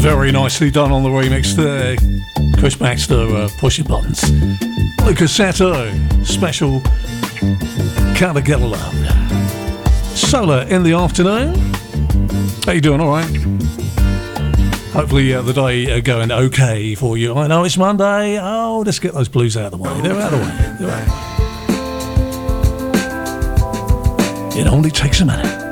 Very nicely done on the remix there. Chris Baxter, Push Your Buttons. Lucas Sato, special Can't Get Love. Solar in the afternoon. How you doing? All right? Hopefully the day going okay for you. I know it's Monday. Oh, let's get those blues out of the way. They're out of the way. They're out of the way. It only takes a minute.